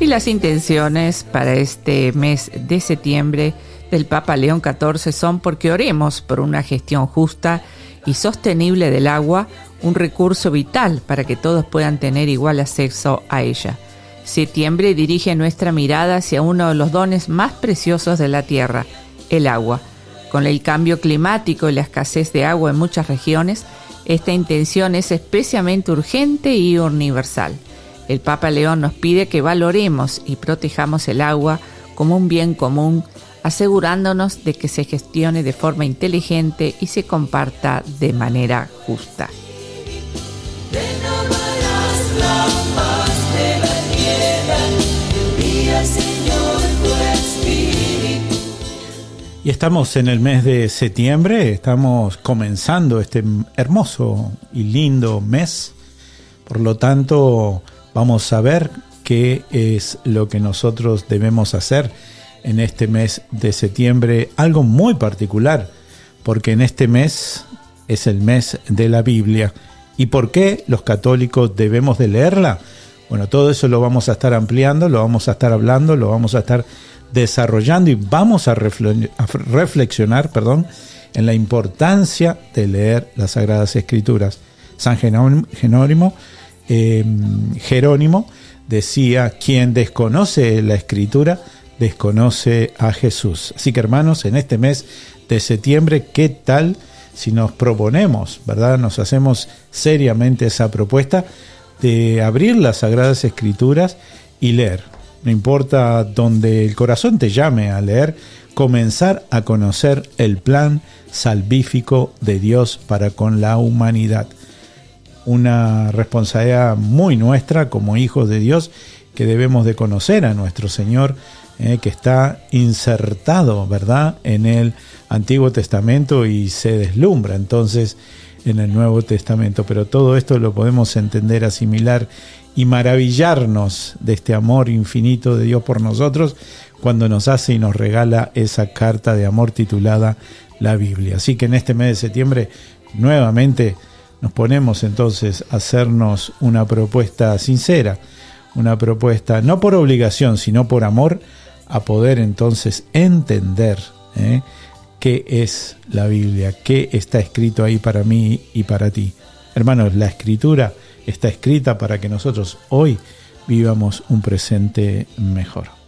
Y las intenciones para este mes de septiembre del Papa León XIV son porque oremos por una gestión justa y sostenible del agua, un recurso vital para que todos puedan tener igual acceso a ella. Septiembre dirige nuestra mirada hacia uno de los dones más preciosos de la tierra, el agua. Con el cambio climático y la escasez de agua en muchas regiones, esta intención es especialmente urgente y universal. El Papa León nos pide que valoremos y protejamos el agua como un bien común, asegurándonos de que se gestione de forma inteligente y se comparta de manera justa. Renovarás la paz de la tierra, envía, Señor, tu Espíritu. Y estamos en el mes de septiembre, estamos comenzando este hermoso y lindo mes. Por lo tanto, vamos a ver qué es lo que nosotros debemos hacer en este mes de septiembre, algo muy particular, porque en este mes es el mes de la Biblia. ¿Y por qué los católicos debemos de leerla? Bueno, todo eso lo vamos a estar ampliando, lo vamos a estar hablando, lo vamos a estar desarrollando y vamos a reflexionar en la importancia de leer las Sagradas Escrituras. San Jerónimo decía: quien desconoce la Escritura desconoce a Jesús. Así que, hermanos, en este mes de septiembre, ¿qué tal si nos proponemos, verdad? Nos hacemos seriamente esa propuesta de abrir las Sagradas Escrituras y leer. No importa donde el corazón te llame a leer, comenzar a conocer el plan salvífico de Dios para con la humanidad. Una responsabilidad muy nuestra como hijos de Dios, que debemos de conocer a nuestro Señor, que está insertado, ¿verdad?, en el Antiguo Testamento y se deslumbra entonces en el Nuevo Testamento. Pero todo esto lo podemos entender, asimilar y maravillarnos de este amor infinito de Dios por nosotros cuando nos hace y nos regala esa carta de amor titulada la Biblia. Así que en este mes de septiembre nuevamente nos ponemos entonces a hacernos una propuesta sincera, una propuesta no por obligación, sino por amor, a poder entonces entender qué es la Biblia, qué está escrito ahí para mí y para ti. Hermanos, la Escritura está escrita para que nosotros hoy vivamos un presente mejor.